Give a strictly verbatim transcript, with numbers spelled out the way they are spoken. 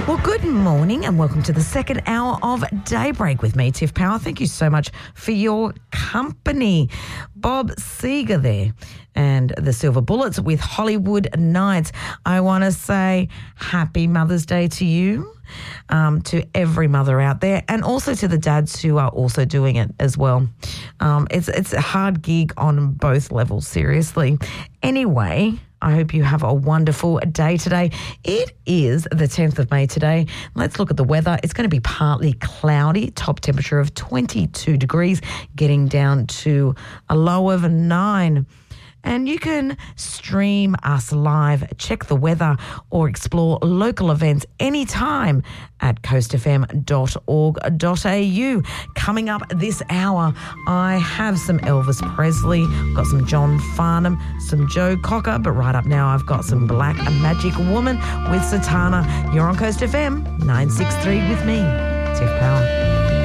Well, good morning and welcome to the second hour of Daybreak with me, Tiff Power. Thank you so much for your company. Bob Seger there and the Silver Bullets with Hollywood Nights. I want to say happy Mother's Day to you, um, to every mother out there, and also to the dads who are also doing it as well. Um, it's, it's a hard gig on both levels, seriously. Anyway, I hope you have a wonderful day today. It is the tenth of May today. Let's look at the weather. It's going to be partly cloudy, top temperature of twenty-two degrees, getting down to a low of nine. And you can stream us live, check the weather, or explore local events anytime at coast f m dot org dot a u. Coming up this hour, I have some Elvis Presley, got some John Farnham, some Joe Cocker, but right up now I've got some Black Magic Woman with Satana. You're on Coast F M nine sixty-three with me, Tiff Power.